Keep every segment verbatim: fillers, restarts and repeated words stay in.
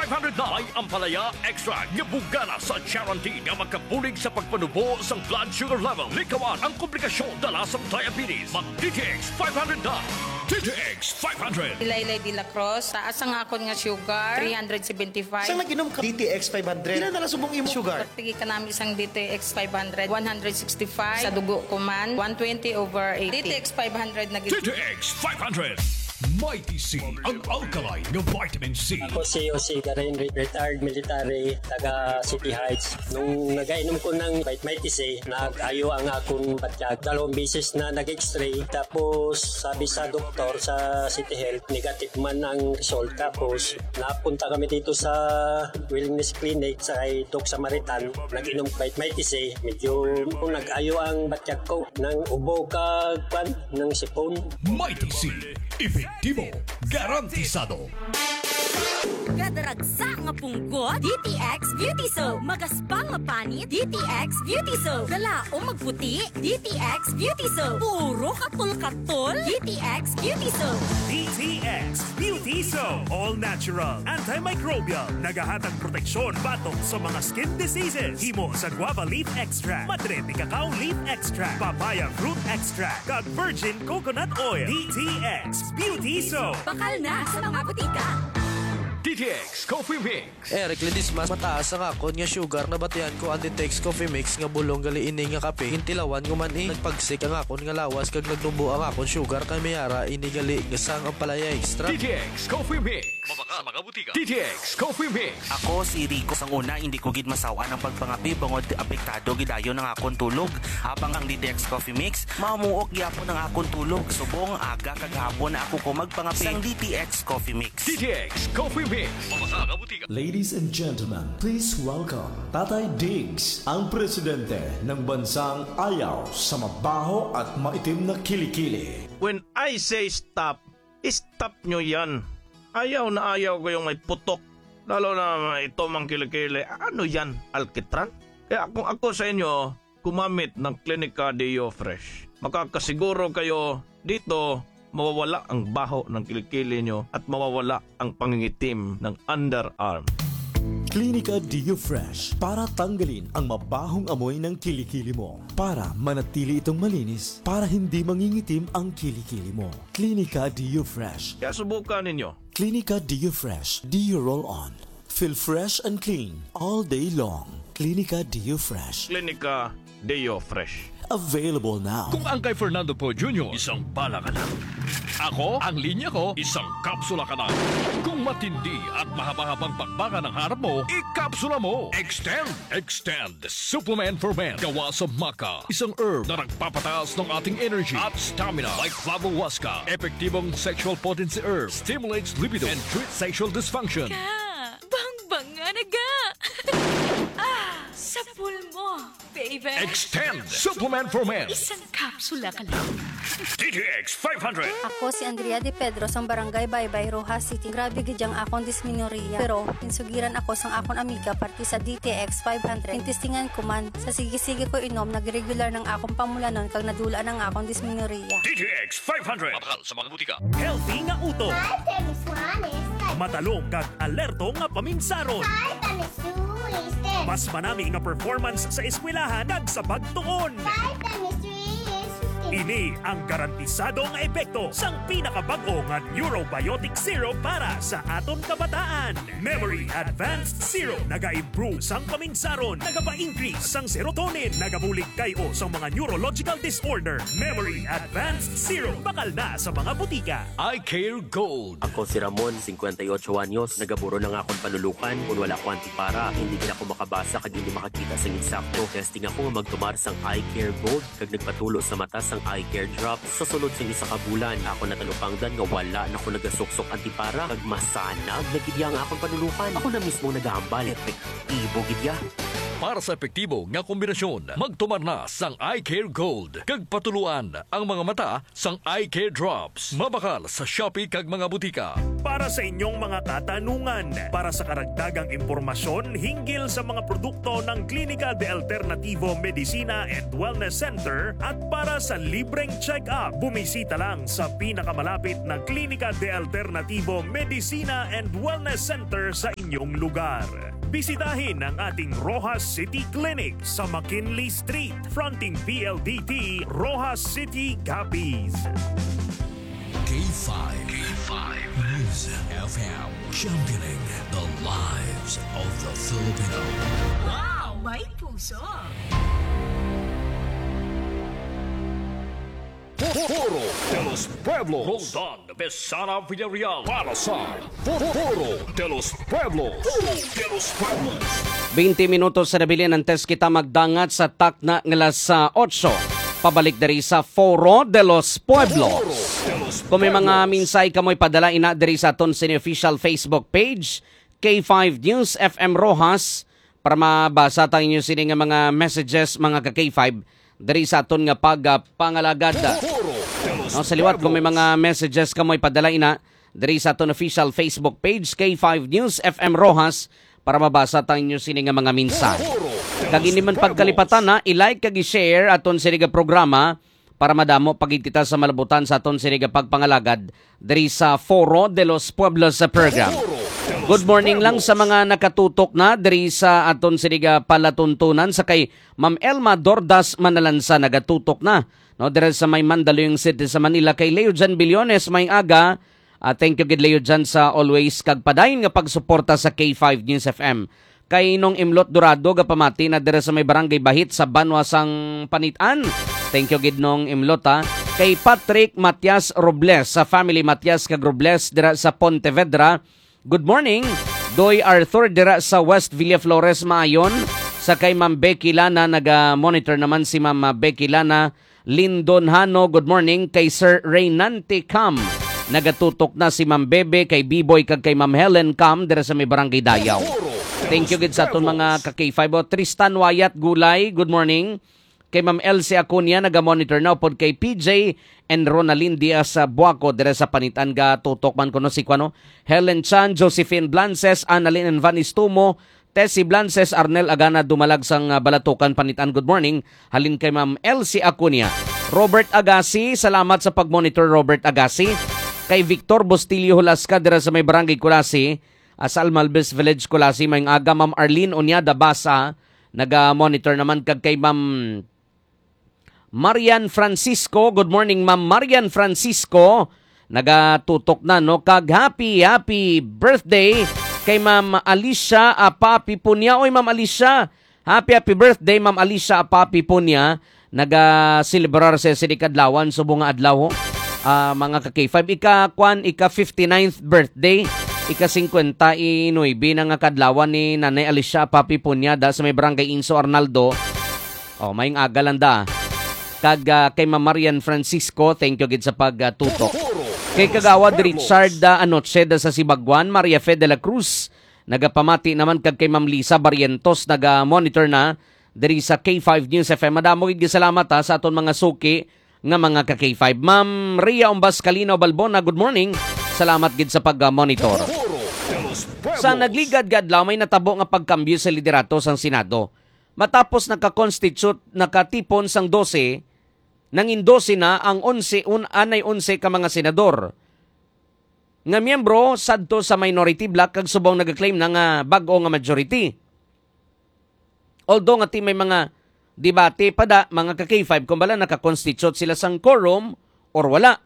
five hundred na ay ampalaya extra nga bugana sa guarantee nga magkabulig sa pagpanubo sa blood sugar level. Likawan ang komplikasyon dala sa diabetes. Mag D T X five hundred na. D T X five hundred. Ilaylay de la Cruz, taas ang akon nga sugar, three seventy-five. Saan naginom ka? D T X five hundred. Ilan na lang subong imo sugar? Pagtigi ka namin isang D T X five hundred, one sixty-five. Sa dugo ko man, one twenty over eighty. D T X five hundred na D T X five hundred. Mighty C, ang alkaline ng vitamin C. Ako si Jose Garin, retired military, taga City Heights. Nung nagainom ko ng Mighty C, nag-ayo ang akong batyag. Dalawang beses na nag-x-ray. Tapos sabi sa doktor sa City Health, negative man ang result. Tapos napunta kami dito sa Wellness Clinic sa kay Doc Samaritan. Nag-inom Mighty C. Medyo kung nag-ayo ang batyag ko ng ubo ka, kwan, ng sipon. Mighty C, efektibo, garantisado. Gadaragsa nga punggot, D T X Beauty Soap. Magaspang nga panit, D T X Beauty Soap. Galaong magputi, D T X Beauty Soap. Puro katol-katol, D T X Beauty Soap. D T X Beauty Soap. All natural, antimicrobial, nagahatag proteksyon batok sa mga skin diseases. Himo sa guava leaf extract, madre de cacao leaf extract, papaya fruit extract, kag virgin coconut oil. D T X Beauty Soap. Bakal na sa mga butika. D T X Coffee Mix. Eric Ledismas, mataas ang akon nga sugar na batihan ko ang D T X Coffee Mix nga bulong gali ini nga kape. Hintilawan ko man eh. Nagpagsik ang akon nga lawas kag nagnubo ang akon sugar kay mayara ini gali nga sang ang palaya extra. D T X Coffee Mix. Mabaka mga butika. D T X Coffee Mix. Ako si Rico sang una hindi ko gid masawa ang pagpangapi bangod apektado gidayo ng akon tulog. Habang ang D T X Coffee Mix mamuok gyapon ang akon tulog. Subong aga kag hapon na ako ko magpangapi sang D T X Coffee Mix. D T X Coffee Mix. Mabaka mga butika. Ladies and gentlemen, please welcome Tatay Diggs, ang presidente ng bansang ayaw sa mabaho at maitim na kilikili. When I say stop, stop nyo yan. Ayaw na ayaw ko yung may putok. Lalo na ito mang kilikili. Ano yan? Alkitran? Kaya kung ako sa inyo, gumamit ng Clinica Deo Fresh. Makakasiguro kayo dito mawawala ang baho ng kilikili nyo at mawawala ang pangingitim ng underarm. Clinica Deo Fresh para tanggalin ang mabahong amoy ng kilikili mo. Para manatili itong malinis, para hindi mangingitim ang kilikili mo. Clinica Deo Fresh. Kaya subukan ninyo. Clinica Deo Fresh. Deo Roll On. Feel fresh and clean all day long. Clinica Deo Fresh. Clinica Deo Fresh. Available now. Kung ang kay Fernando Po Junior, isang bala ka lang. Ako, ang linya ko, isang kapsula ka lang. Kung matindi at mahaba-habang bakbaka ng harap mo, ikapsula mo. Extend, Extend, Supplement for Men. Gawa sa maca, isang herb na nagpapataas ng ating energy at stamina like Flavowaska. Epektibong sexual potency herb, stimulates libido and treats sexual dysfunction. Ka, bang-bang nga naga. Ah, sa pulmo, baby. Extend, Supplement for Men. Isang kapsula ka lang. D T X five hundred. Ako si Andrea de Pedro sang Barangay Baybay, Rojas City. Grabe gidyang akong disminorya. Pero insugiran ako sang akong amiga parti sa D T X five hundred. Intistingan ko man sa sige-sige ko inom nagregular ng akong pamulanon kag nadula ng akong disminorya. D T X five hundred. Mabakal sa mga butika. Healthy nga uto. Matalong kag alerto nga paminsaron. Mas manami nga performance sa eskwelahan kag sa pagtuon. Ini ang garantisado nga epekto sang pinakabag-o nga Neurobiotic Syrup para sa aton kabataan. Memory Advanced Syrup naga-improve sang paminsaron, nagapa-increase sang serotonin, nagabulig kayo sa mga neurological disorder. Memory Advanced Syrup bakal na sa mga butika. I Care Gold. Ako si Ramon, fifty-eight anyos, nagaburo ng akong panulukan, kung wala ko antipara, hindi din ako makabasa kag hindi makakita sang insakto. Testing ako nga magtumar sang I Care Gold kag nagpatulo sa mata sang eye care drop. Sa sulod sa isa ka bulan, ako natalupangdan nga wala na ako nagasuksok antipara kag masanag na gidya ang akong panulukan. Ako na mismo nagahambal. Epektibo gidya. Para sa epektibo nga kombinasyon, magtumar na sang Eye Care Gold. Kag patuluan ang mga mata sang Eye Care Drops. Mabakal sa Shopee kag mga butika. Para sa inyong mga katanungan, para sa karagdagang impormasyon hinggil sa mga produkto ng Klinika de Alternativo Medicina and Wellness Center at para sa libreng check-up, bumisita lang sa pinakamalapit na Klinika de Alternativo Medicina and Wellness Center sa inyong lugar. Bisitahin ang ating Rojas City Clinic sa McKinley Street, fronting P L D T, Rojas City, Capiz. K five. K five. News F M. Championing the lives of the Filipino. Wow! May puso! Foro de los Pueblos. Roldan Besara Villarreal. Para sa Foro de los Pueblos. Foro de los Pueblos. twenty minutos sa nabilin ng test kita magdangat sa takna ngalas sa otso. Pabalik dari sa Foro de los Pueblos. Kung may mga minsay kamoy padala ina dari sa aton sa official Facebook page, K five News F M Rojas, para mabasa tayo nyo sini nga mga messages mga ka K five dari sa aton nga pagpangalagad. No, sa liwat kung may mga messages kamoy padala ina dari sa aton official Facebook page, K five News F M Rojas, para mabasa tayo nyo sini nga mga minsay. Kag hindi man pagkalipatan na, i-like kag i-share aton sini nga programa para madamo pagid kita sa malabutan sa aton sini nga pagpangalagad diri sa Foro de los Pueblos sa program. Good morning lang sa mga nakatutok na diri sa aton sini nga palatuntunan sa kay Ma'am Elma Dordas Manalansa nagatutok na. No, diri sa may Mandaluyong City sa Manila kay Leo Jan Billones may aga. Uh, thank you gid Leo Jan sa always kag padayon nga pagsuporta sa K five News F M. Kay nung Imlot Dorado gapamati na diri sa may Barangay Bahit sa Banwa sang Panitan. Thank you gid nung Imlot ha. Kay Patrick Matias Robles sa family Matias kag Robles dira sa Pontevedra. Good morning. Doy Arthur dira sa West Villa Flores maayon. Sa kay Ma'am Becky Lana naga-monitor naman si Ma'am Becky Lana Lindon Hano. Good morning kay Sir Reynante Cam. Nagatutok na si Ma'am Bebe kay B-Boy kag kay Ma'am Helen Cam dira sa may Barangay Dayaw. Thank you gid sa aton mga ka K five. O, Tristan Wayat Gulay, good morning. Kay Ma'am Elsie Acuña, naga-monitor na pod kay P J and Ronaldin Diaz sa Buaco, dire sa Panitan ga tutok man kuno si Kwano. Helen Chan, Josephine Blances, Annalyn and Van Istumo, Tessie Blances, Arnel Agana dumalag sang uh, Balatukan Panitan. Good morning. Halin kay Ma'am Elsie Acuña. Robert Agassi, salamat sa pag-monitor Robert Agassi. Kay Victor Bustilio Hulasca dire sa may Barangay Kulasi, uh, sa Almalbes Village Kulasi, may aga Ma'am Arlene Onyada Basa, naga-monitor naman kag kay Ma'am Marian Francisco. Good morning Ma'am Marian Francisco. Nagatutok na no kag happy happy birthday kay Ma'am Alicia Apapi Punya. Oy Ma'am Alicia, happy happy birthday Ma'am Alicia Apapi Punya. Naga-celebrar sa sinikadlawan subong nga adlaw. Uh, mga ka K five, ika kwan, ika fifty-ninth birthday, ika fifty-nine na nga kadlawan ni Nanay Alicia Apapi Punyada sa may Barangay Inso Arnaldo. Oh, maying agalanda. Kag uh, kay Ma'am Marian Francisco, thank you gid sa pagtutok. Uh, kay Kagawad Richard uh, Anoche da sa Sibagwan, Maria Fe de la Cruz, nagapamati naman kag kay Ma'am Lisa Barrientos, naga-monitor na diri sa K five News F M. Madamo gid salamat ha, sa aton mga suki nga mga ka K five. Ma'am Ria Umbas Calino Balbona, good morning. Salamat gid sa pag-monitor. Sa nagligad-gadlaw may natabo nga pagkambyo sa liderato sang Senado. Matapos naka-constitute, nakatipon sang twelve, nangin twelve na ang eleven, un, anay eleven ka mga senador. Nga miyembro sadto sa minority block kag subong nag-claim na nga bag-o nga majority. Although nga ti may mga debate pada mga ka K five kung bala naka-constitute sila sang quorum or wala.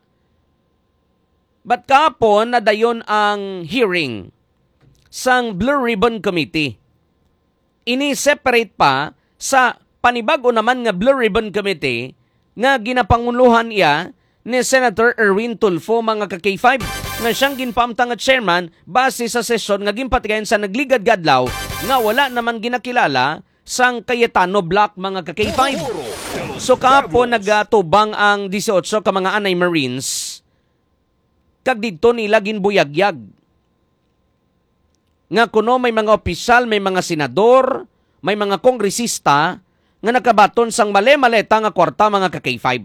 But kahapon nadayon ang hearing sang Blue Ribbon Committee. Ini-separate pa sa panibago naman nga Blue Ribbon Committee nga ginapanguluhan iya ni Senator Erwin Tulfo mga ka K five nga siyang ginpamtang nga chairman base sa sesyon nga ginpatigayon sa nagligad-gadlaw nga wala naman ginakilala sang Cayetano Block mga ka K five. So kahapon nagatubang ang eighteen ka mga anay Marines kag didto nila ginbuyagyag nga kuno may mga opisyal, may mga senador may mga kongresista nga nakabaton sang male-maleta nga kwarta mga ka-K five.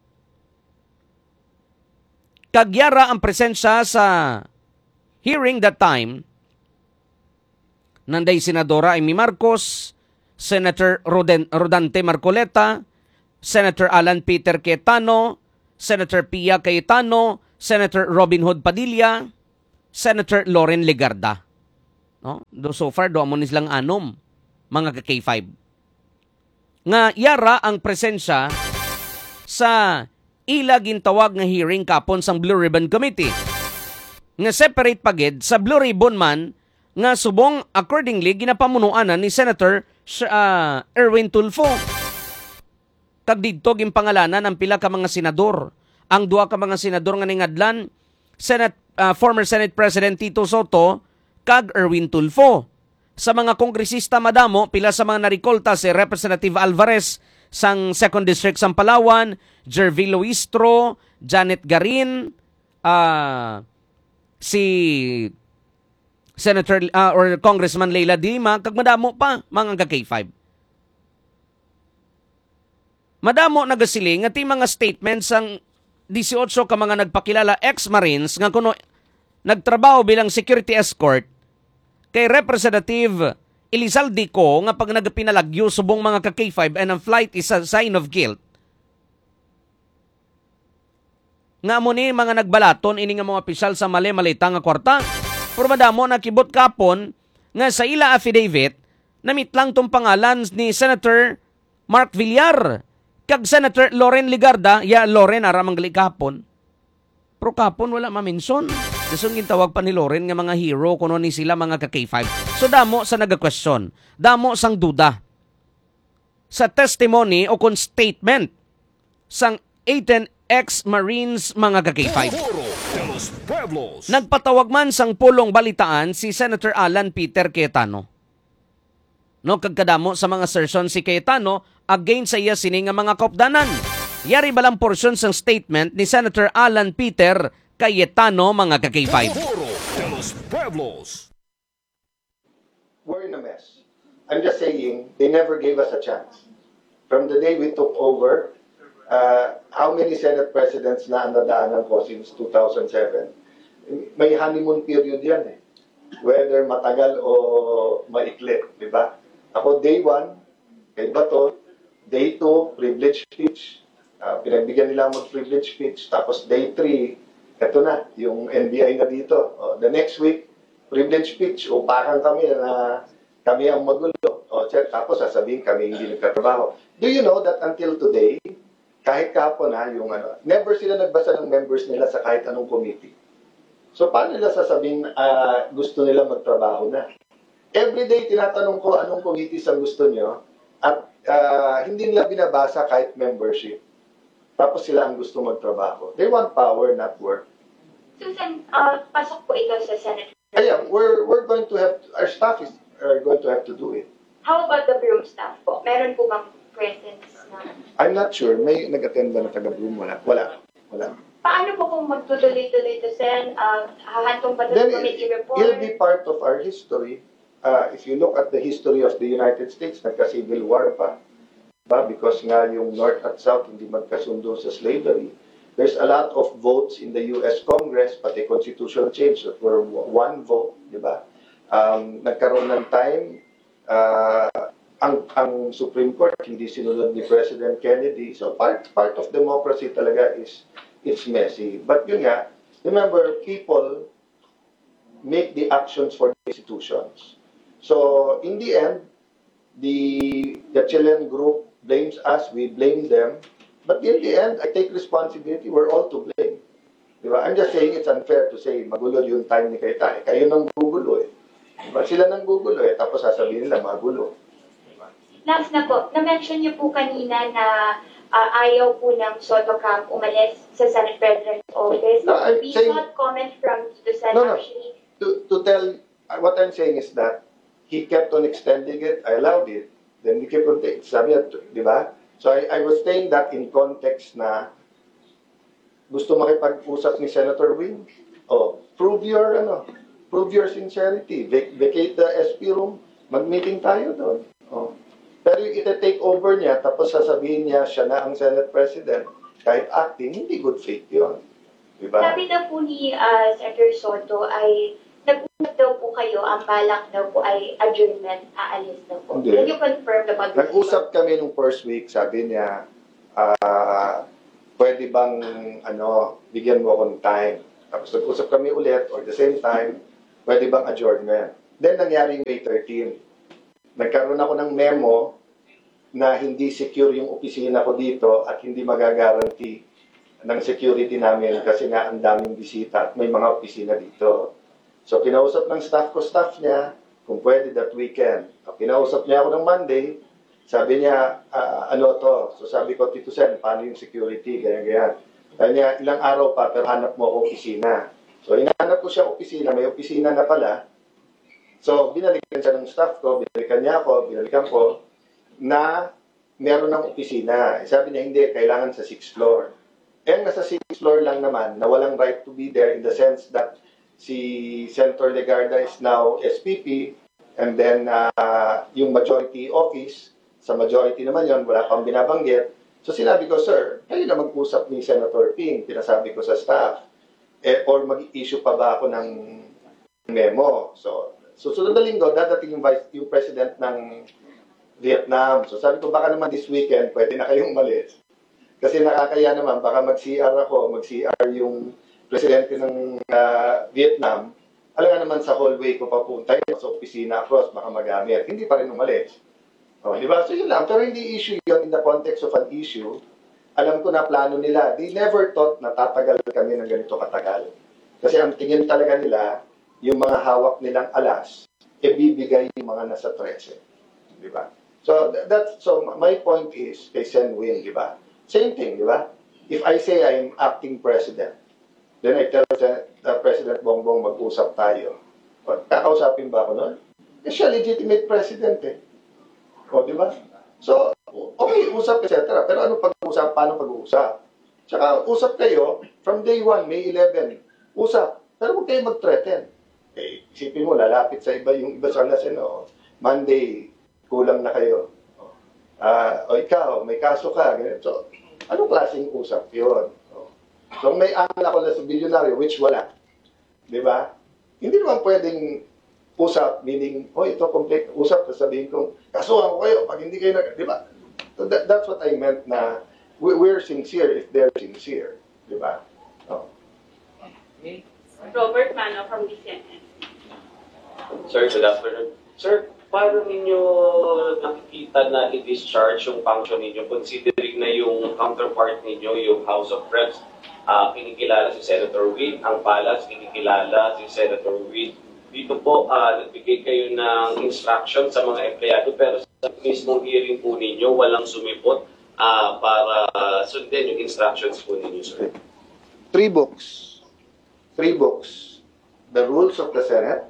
Kagyara ang presensya sa hearing that time, nanday Senadora Amy Marcos, Senator Roden, Rodante Marcoleta, Senator Alan Peter Cayetano, Senator Pia Cayetano, Senator Robin Hood Padilla, Senator Loren Legarda. No? Do so far, do mo nilang anom, mga ka-K five. Nga yara ang presensya sa ila gintawag nga hearing kapon sang Blue Ribbon Committee. Nga separate pagid sa Blue Ribbon man nga subong accordingly ginapamunuanan ni Senator uh, Erwin Tulfo. Kag didto gimpangalanan ang pila ka mga senador. Ang duha ka mga senador nga ningadlan, Senate uh, former Senate President Tito Soto kag Erwin Tulfo. Sa mga kongresista madamo, pila sa mga narikolta si Representative Alvarez sang second District sang Palawan, Jervy Luistro, Janet Garin, uh, si Senator uh, or Congressman Leila Dima, kag madamo pa mga ka-K five. Madamo nagasiling nga ti mga statements sang eighteen ka mga nagpakilala ex-Marines nga kuno nagtrabaho bilang security escort kay Representative Elizalde Co nga pag nagpinalagyo subong mga ka-K five and ang flight is a sign of guilt. Nga mo ni mga nagbalaton ini nga mga opisyal sa mali-malita nga kwarta. Pero madamo nakibot kapon nga sa ila affidavit namit lang tong pangalan ni Senator Mark Villar kag Senator Loren Legarda, ya Loren ara manggali kapon. Pero kapon wala ma-mention. Dasong gintawag pa ni Loren nga mga hero kuno ni sila mga ka-K five. So damo sa naga-question, damo sang duda sa testimony o kon statement sang eighteen ex-Marines mga ka-K five. Nagpatawag man sang pulong balitaan si Senator Alan Peter Cayetano. No, kagkadamo sa mga assertion si Cayetano against sa iya sini nga mga kopdanan. Yari balang portion sang statement ni Senator Alan Peter Cayetano mga ka-K five. We're in a mess. I'm just saying, they never gave us a chance. From the day we took over, uh, how many Senate presidents na andadaanan ko since two thousand seven? May honeymoon period yan eh. Whether matagal o maikli, di ba? Ako day one, kay Bato, day two, privilege speech. Uh, pinagbigyan nila mag-privilege speech. Tapos day three, eto na, yung N B I na dito. Uh, the next week, privilege speech. Upakan kami na kami ang magulo. O, tapos sasabihin kami hindi nagkatrabaho. Do you know that until today, kahit kapon ha, yung ano, never sila nagbasa ng members nila sa kahit anong committee. So, paano nila sasabihin uh, gusto nila magtrabaho na? Everyday, tinatanong ko anong committees ang gusto nyo at uh, hindi nila binabasa kahit membership. Tapos sila ang gusto magtrabaho. They want power, not work. Susan, uh, pasok po ito sa Senate. Ayan, we're, we're going to have, our staff is are going to have to do it. How about the Broom staff po? Meron po bang presence na? I'm not sure. May nag-attend ba na taga-Broom? Wala. Wala. Wala. Paano po kung magtutuloy-tuloy to, Sen? Uh, hahantong pa Then sa committee report? It'll be part of our history. Uh, if you look at the history of the United States, nagka-civil war pa. Ba? Because nga yung North at South hindi magkasundo sa slavery. There's a lot of votes in the U S Congress, pati constitutional change that were one vote, di ba? Um, nagkaroon ng time, uh, ang, ang Supreme Court hindi sinunod ni President Kennedy. So part, part of democracy talaga is it's messy. But yun nga, remember, people make the actions for the institutions. So, in the end, the, the Chilean group blames us, we blame them. But in the end, I take responsibility, we're all to blame. Diba? I'm just saying it's unfair to say, magulo yung time ni Cayetano. Kayo nang gugulo eh. Diba? Sila nang gugulo eh, tapos sasabihin nila magulo. Last na po, na-mention niyo po kanina na uh, ayaw po ng Soto Camp umalis sa Senate President's Office. No, I'm We saying, got comment from the Senate no, no. actually. To, to tell, what I'm saying is that he kept on extending it, I allowed it, then he kept on taking, sabi niya, di ba? So I, I was saying that in context na gusto makipag-usap ni Senator Wing, oh, prove your, ano, prove your sincerity, Vac- vacate the S P room, mag-meeting tayo doon. Oh. Pero yung ite-take over niya, tapos sasabihin niya siya na ang Senate President, kahit acting, hindi good faith yun. Diba? Sabi daw po ni uh, Senator Soto ay nag-usap daw po kayo, ang balak daw po ay adjournment, aalis daw po. Hindi. Can you confirm about this? Nag-usap kami nung first week, sabi niya, uh, pwede bang ano, bigyan mo akong time. Tapos nag-usap kami ulit, or the same time, pwede bang adjournment. Then nangyari May thirteenth. Nagkaroon ako ng memo na hindi secure yung opisina ko dito at hindi magagaranti ng security namin kasi nga ang daming bisita at may mga opisina dito. So kinausap ng staff ko, staff niya, kung pwede that weekend. So, kinausap niya ako ng Monday, sabi niya, uh, ano to? So sabi ko, Tito Sen, paano yung security? Ganyan-ganyan. Sabi niya, ilang araw pa, pero hanap mo ako opisina. So hinahanap ko siya opisina, may opisina na pala. So binalikan siya ng staff ko, binalikan niya ako, binalikan ko, na meron ng opisina. Sabi niya, hindi, kailangan sa sixth floor. Eh, nasa sixth floor lang naman, na walang right to be there in the sense that si Senator Legarda is now S P P, and then uh, yung majority office, sa majority naman yon wala pang binabanggit. So sinabi ko, sir, kayo na mag-usap ni Senator Ping, pinasabi ko sa staff, eh, or mag-issue pa ba ako ng memo. So, susunod na linggo, dadating yung, vice, yung president ng Vietnam. So sabi ko, baka naman this weekend, pwede na kayong umalis. Kasi nakakaya naman, baka mag-C R ako, mag-C R yung presidente ng uh, Vietnam. Alam nga naman sa hallway ko papunta yun, sa opisina across, baka magamit. Hindi pa rin umalis. O, di ba? So yun lang. Pero hindi issue yun in the context of an issue. Alam ko na plano nila. They never thought na tatagal kami ng ganito katagal. Kasi ang tingin talaga nila, yung mga hawak nilang alas, ibibigay yung mga nasa thirteen. Di ba? So, that's, so my point is, kay Sen Win, di ba? Same thing, di ba? If I say I'm acting president, then I tell the President Bongbong mag-usap tayo. Kakausapin ba ako nun? Eh, siya legitimate president eh. O, di ba? So, okay, usap, et cetera. Pero ano pag-usap? Paano pag-uusap? Tsaka, usap kayo from day one, May eleventh. Usap. Pero huwag kayo mag-threaten. Eh, isipin mo, lalapit sa iba yung iba sa lasin, o, Monday, kulang na kayo. Uh, o ikaw, may kaso ka. Ganyan. So, anong klaseng usap yun? So, may angal ako na sa bilyonaryo, which wala. Di ba? Hindi naman pwedeng usap, meaning, oh, ito complete usap, sasabihin kong, kasuhan ko kayo pag hindi kayo nag... Di ba? So, that, that's what I meant na we, we're sincere if they're sincere. Di ba? Oh. Robert Mano from D C N N. Sir, good afternoon. Sir, paano ninyo nakikita na i-discharge yung function ninyo considering na yung counterpart ninyo, yung House of Reps, uh, kinikilala si Senator Win, ang Palace, kinikilala si Senator Win. Dito po, uh, nagbigay kayo ng instruction sa mga empleyado pero sa mismong hearing po ninyo, walang sumipot uh, para uh, sundin yung instructions po ninyo, sir. Three books. Three books. The Rules of the Senate,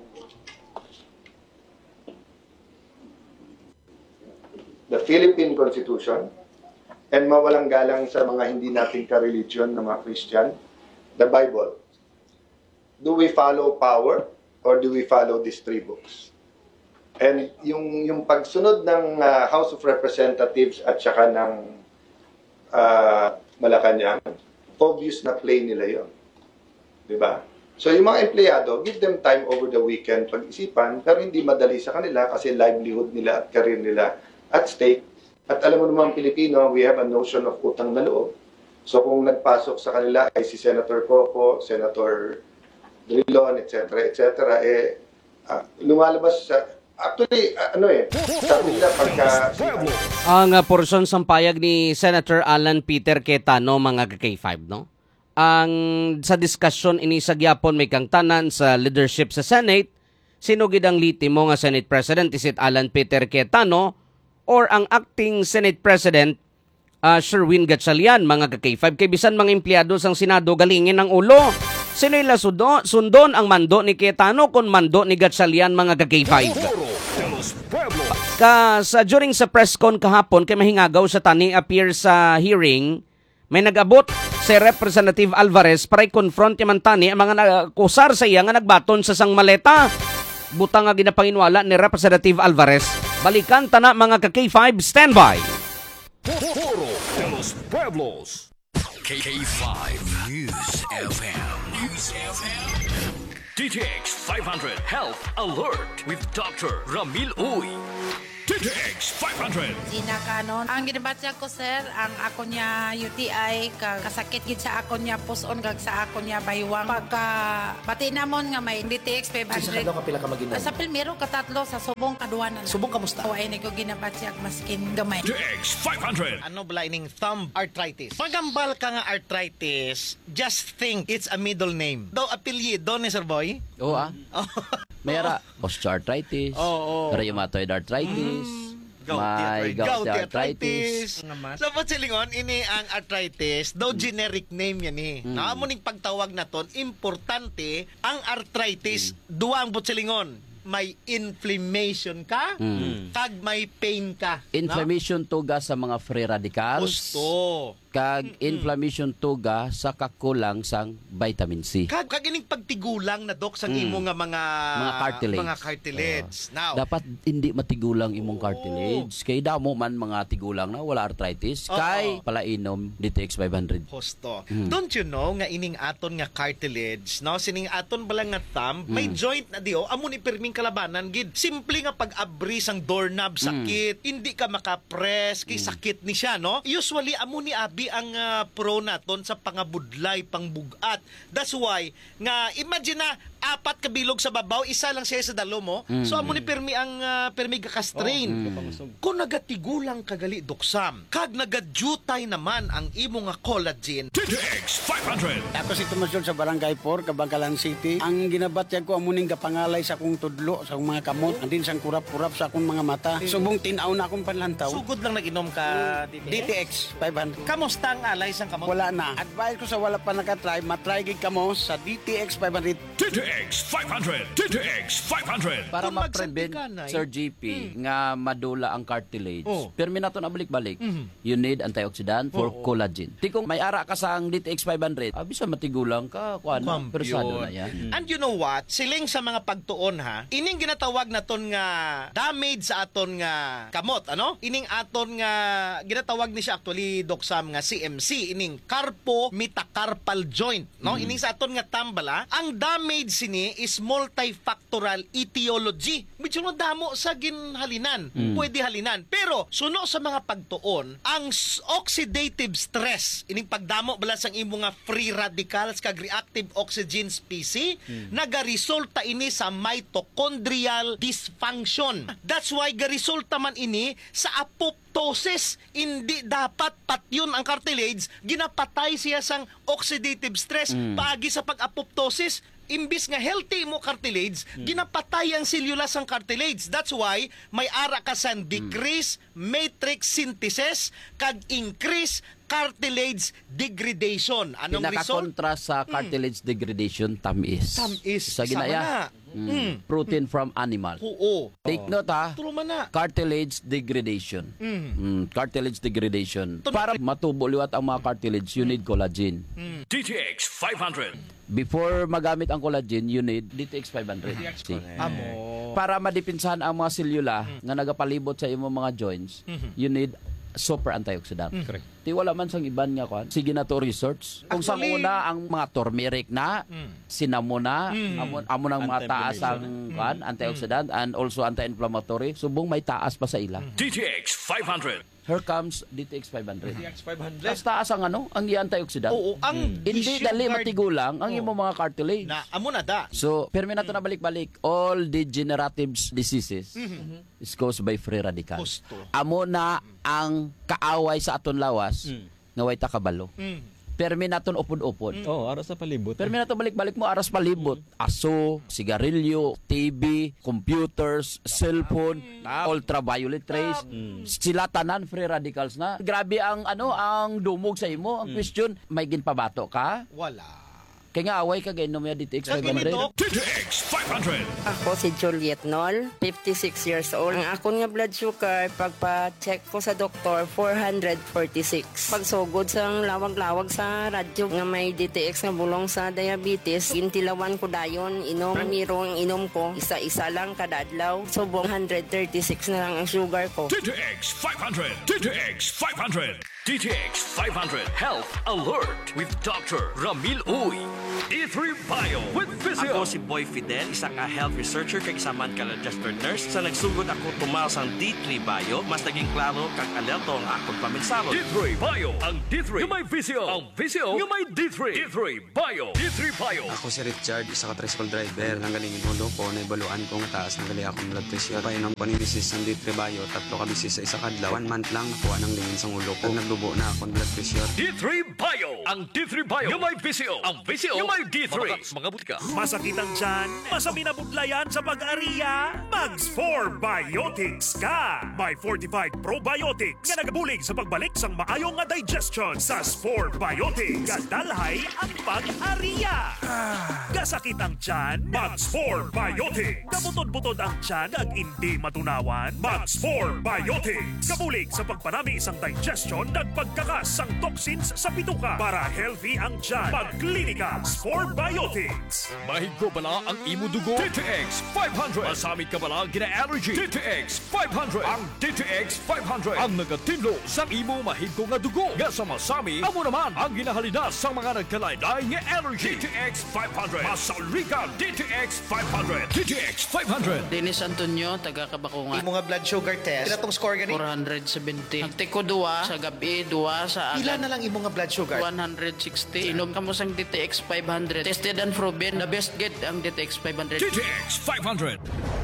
the Philippine Constitution, and mawalang galang sa mga hindi nating ka-religion na mga Christian, the Bible. Do we follow power or do we follow these three books? And yung, yung pagsunod ng uh, House of Representatives at saka ng uh, Malacanang, obvious na play nila yon, di ba? So yung mga empleyado, give them time over the weekend pag-isipan, pero hindi madali sa kanila kasi livelihood nila at career nila at stake. At alam mo naman Pilipino, we have a notion of utang na loob. So kung nagpasok sa kanila ay si Senator Coco, Senator Drilon, et cetera, et cetera, eh, uh, lumalabas sa, actually, uh, ano eh, sabi nila pagka... Ang uh, portion sa payag ni Senator Alan Peter Cayetano, mga K five, no? Ang sa diskusyon ini sa gyapon may kang tanan sa leadership sa Senate, sino gid ang litimo nga Senate President? Is it Alan Peter Cayetano or ang acting Senate President uh, Sherwin Gatchalian, mga K five? Kay bisan mga empleyado sang Senado galingin ng ulo. Sino ila sundo, sundon ang mando ni Cayetano kon mando ni Gatchalian, mga K five? Ka sa during sa press con kahapon kay mahingagaw sa tani appear sa hearing, may nag-abot si Representative Alvarez para i-confront man tani ang mga kusar sa iya nga nagbaton sa sang maleta. Butang nga ginapanginwala ni Representative Alvarez, Balikan tana mga ka-K five standby. Foro de los Pueblos. K five News F M. News F M. D T X five hundred Health Alert with Doctor Ramil Uy. D T X five hundred. Gina Canon. Ang ginabatya ko, sir, ang ako niya U T I, kag kasakit gid sa ako niya puson, kag sa ako niya baywang. Pagka bati namon nga may D T X five hundred. Sa kadlaw ka pila ka maginan? Sa pilmero katatlo, sa subong kaduanan. Subong kamusta? Huwag ni ko ginabatya maskin gamay. D T X five hundred. Ano bala ining thumb arthritis? Pagambal ka nga arthritis, just think it's a middle name. Do apelyido ni Sir Boy? Oo ah. Mayara osteoarthritis, oh, oh. rheumatoid arthritis, mm, may gouty arthritis. So, po silingon, ini ang arthritis, though generic name yan eh. Mm. Naamuning pagtawag na ton, importante, ang arthritis, mm. duwang po silingon, may inflammation ka, mm. kag may pain ka. Inflammation no? Tuga sa mga free radicals. Gusto. Kag inflammation tuga sa kakulang sang vitamin C. Kag kag ining pagtigulang na dok sang mm. imo nga mga mga cartilage. Mga cartilage. Uh, Now, dapat hindi matigulang imong cartilage. Kay damo man mga tigulang na wala arthritis, oh, kay oh. palainom D T X five hundred. Hosto. Mm. Don't you know nga ining aton nga cartilage, no? Sining aton bala nga thumb, mm. may joint na dio, amo ni perming kalabanan gid. Simple nga pag-abri sang doorknob sakit, mm. hindi ka maka-press, kay mm. sakit ni siya, no? Usually amo ni abi ang uh, pro naton sa pangabudlay, pangbugat. That's why nga imagine na apat ka bilog sa babaw, isa lang siya sa dalo mo. Mm-hmm. So amo ni permi ang uh, permi ka-strain. Oh, mm-hmm. Kung nagatigulang kagali doksam, kag nagadjutay naman ang imo nga collagen. D T X five hundred. Ako si Tomasyon sa Barangay four, Kabangkalan City. Ang ginabatyag ko amuning kapangalay sa akong tudlo, sa akong mga kamot, andin sang kurap-kurap sa akong mga mata. Subong tinaw na akong panlantaw. Sugod lang nag-inom ka D T X five hundred. Kamusta ang alay sang kamot? Wala na. Advice ko sa wala pa nakatry, matry gid kamo sa D T X five hundred. D T X five hundred. D T X five hundred. Para ma-prevent, Sir G P, mm. nga madula ang cartilage. Oh. Permi nato na balik-balik. Mm-hmm. You need antioxidant for oh, collagen. Oh. Tikong may ara ka sa D T X five hundred, abisa matigulang ka, kuan, persado na yan. Mm. And you know what? Siling sa mga pagtuon ha, ining ginatawag naton nga damage sa aton nga kamot, ano? Ining aton nga ginatawag ni siya actually doksam nga C M C, ining carpo metacarpal joint, no? Mm. Ining sa aton nga tambala, ang damage sini is multifactorial etiology. Medyo nga damo sa ginhalinan. Mm. Pwede halinan. Pero, suno sa mga pagtuon, ang oxidative stress, ining pagdamo bala sang imo nga free radicals kag reactive oxygen species, mm. nagaresulta ini sa mitochondrial dysfunction. That's why garesulta man ini sa apoptosis. Hindi dapat patyon ang cartilage, ginapatay siya sang oxidative stress. Mm. Paagi sa pag-apoptosis, imbis nga healthy mo cartilage, hmm. ginapatay ang cellula sang cartilage. That's why may ara ka sa decrease hmm. matrix synthesis kag increase cartilage degradation. Anong result? Pinaka-kontra sa cartilage hmm. degradation, tamis. Tamis. Sa ginaya. Mm. Mm. Protein from animal. Oo. Take note ha. True man na. Cartilage degradation. Mm. Mm. Cartilage degradation. Ito para matubo liwat ang mga cartilage, you need collagen. Mm. D T X five hundred. Before magamit ang collagen, you need D T X five hundred. See? Amo. Para madipinsahan ang mga selula mm. nga nagapalibot sa imong mga joints, mm-hmm. you need super antioxidant. Mm. Correct. Di wala man sang iban nga kwan. Sige na to research. Kung sa una ang mga turmeric na, mm. cinnamon na, mm. amo, amo nang mga taas ang kwan, mm. antioxidant and also anti-inflammatory. Subong may taas pa sa ila. D T X five hundred. Here comes D T X five hundred. D T X five hundred. Mas taas ang ano, ang antioxidant. Oo, ang mm. hindi dali matigulang ang imo mga cartilage. Na amo na da. So, permi na to na balik-balik. All degenerative diseases mm-hmm. is caused by free radicals. Gusto. Amo na ang kaaway sa aton lawas mm. nga way ta kabalo. Mm. Permi naton upod-upod. Mm. Oh, aras sa palibot. Permi naton balik-balik mo aras palibot. Aso, sigarilyo, T V, computers, cellphone, mm. ultraviolet rays. Mm. Sila tanan free radicals na. Grabe ang ano ang dumog sa imo. Ang mm. question, may ginpabato ka? Wala. Kaya nga away ka gainom ya D T X five hundred. D T X five hundred. Ako si Juliet Nol, fifty-six years old. Ang akon nga blood sugar, pagpa-check ko sa doktor, four forty-six. Pagsugod sa lawag-lawag sa radyo nga may D T X nga bulong sa diabetes, intilawan ko dayon, inom, miro ang inom ko, isa-isa lang kada adlaw. Subong one thirty-six na lang ang sugar ko. D T X five hundred. D T X five hundred. D T X five hundred Health Alert with Doctor Ramil Uy. D three Bio with Physio. Ako si Boy Fidel, isang uh, health researcher kag isaman ka registered nurse. Sa nagsugod ako tumaw sang D three Bio, mas naging klaro kag alerto ang akong paminsaro. D three Bio, ang D three yung may Physio. Ang Physio yung may D three. D three Bio. D three Bio. Ako si Richard, isa ka tricycle driver. Nang galing inulo ko, naibaluan ko nga taas ng gali akong blood pressure. Painom ko ni bisis ng D three Bio, tatlo ka bisis sa isa kadlaw. One month lang nakuha ng lingin sa ulo ko. Naglubo na akong blood pressure. D three Bio. Ang D three Bio yung may Physio. Ang Physio yung may D three. Mga butika. Masakit ang tiyan, masami na budlayan sa pag-ariya, Mags four Biotics ka! May fortified probiotics nga nagabulig sa pagbalik sang maayong nga digestion sa four Biotics. Kadalhay ang pag-ariya. Gasakit ang tiyan, Mags four Biotics. Kabutod-butod ang tiyan ag hindi matunawan, Mags four Biotics. Kabulig sa pagpanami isang digestion nagpagkakas sang toxins sa bituka para healthy ang tiyan. Pagklinika four Biotics. Mahigko bala ang imo dugo? D T X five hundred. Masamit ka bala gina-allergy? D T X five hundred. Ang D T X five hundred ang nagatinlo sa imo mahigko nga dugo. Nga sa masami, amo naman ang ginahalina sa mga nagkalain-lain nga allergy. D T X five hundred. Masalika D T X five hundred. D T X five hundred. Dennis Antonio, taga Kabakungan. Imo nga blood sugar test. Pila tong score gani? four seventy. Nagtiko duwa sa gabi, duwa sa agad. Pila na lang imo nga blood sugar? one sixty. Inom ka mo sang D T X five hundred. Tested and proven, the best get ang D T X five hundred. D T X five hundred.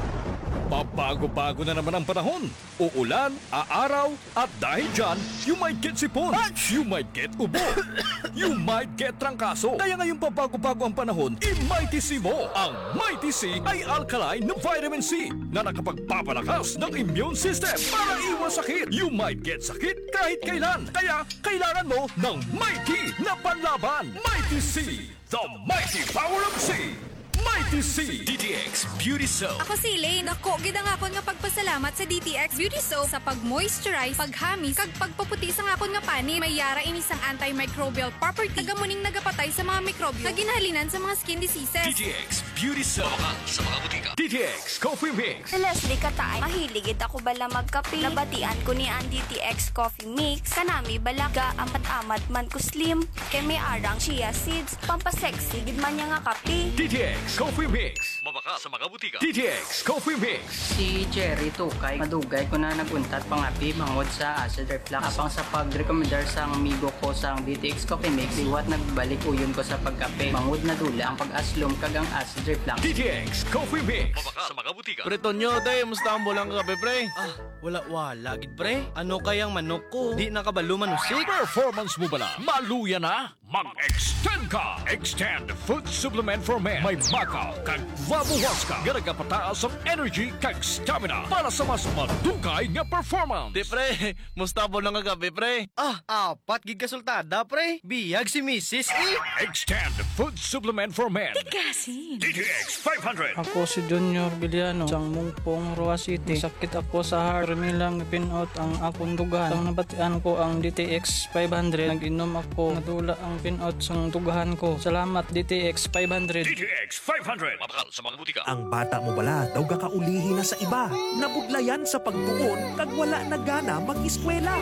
Pabago-bago na naman ang panahon. Uulan, aaraw, at dahil dyan, you might get sipon. You might get ubo. You might get trangkaso. Kaya ngayong pabago-bago ang panahon, i-Mighty C mo. Ang Mighty C ay alkaline na vitamin C na nakapagpapalakas ng immune system para iwas sakit. You might get sakit kahit kailan. Kaya kailangan mo ng Mighty na panlaban. Mighty C, the mighty power of C. Mighty C. D T X Beauty Soap. Ako si Elaine. Ako, gid ang akon nga pagpasalamat sa D T X Beauty Soap sa pag-moisturize, paghamis, kag pagpaputi sa akon nga pani. May yara ini sang antimicrobial property. Tagamuning nagapatay sa mga mikrobyo na ginahalinan sa mga skin diseases. D T X Beauty Soap. Sa mga butika. D T X Coffee Mix. Si Leslie Katay, mahiligid ako bala magkape. Nabatian ko ni ang D T X Coffee Mix. Kanami balaga, amat-amat man ko slim. Kay may arang chia seeds. Pampasexy, gid man niya nga kape. D T X Coffee Mix. Mabaka sa mga butika. D T X Coffee Mix. Si Jerry Tukay, madugay ko na naguntat pangapi mangod sa acid reflux. Apang sa pag-recommendar sa amigo ko sa D T X Coffee Mix, iwat nagbalik uyon ko sa pagkape. Mangod na dula ang pag-aslom kag ang acid reflux. D T X Coffee Mix. Mabaka sa mga butika. Pre Tonyo, day, musta ang bulang kape, pre? Ah, wala-wala, gid pre. Ano kayang manok ko? Di nakabalo manusik. Performance mo bala? Maluya na? Mag-extend ka! Extend Food Supplement for Men. May makaw kag vabuwas ka. Ganaga pataas ang energy kag stamina para sa mas madugay nga performance. Di pre, musta ang bulang kape, pre? Ah, apat gig kasultada, pre. Biyag si Missus eh. Extend Food Supplement for Men. Tigasin. D T X five hundred. Ako si Junior Biliano, sang Mungpong, Roa City. Sakit ako sa heart, nilang pinout ang akong dugahan. Sang nabatian ko ang D T X five hundred, nag-inom ako, nadula ang pinout sang dugahan ko. Salamat D T X five hundred. D T X five hundred. Mabakal sa mga butika. Ang bata mo bala daw gakaulihi na sa iba. Nabudlayan sa pagtuon kag wala na gana mag-eskwela.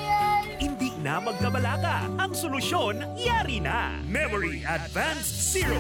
Hindi na magkabalaka. Ang solusyon, yari na. Memory Advanced Zero